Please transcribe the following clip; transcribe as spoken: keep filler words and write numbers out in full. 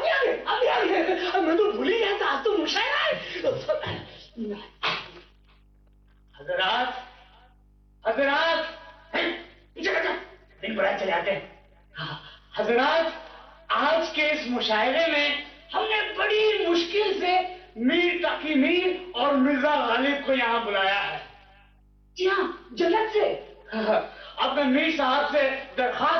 अभी आ गए अभी आ गए, मैं तो भूल ही गया था, आज तो मुशायरा है। हजरात हजरात पीछे हटो, दिन बुलाए चले आते हैं। हाँ, हजरात, आज के इस मुशायरे में हमने बड़ी मुश्किल से मीर तकी मीर और मिर्जा गालिब को यहाँ बुलाया है। जी हाँ, जन्नत से। अब मैं मीर साहब से दरख्वास्त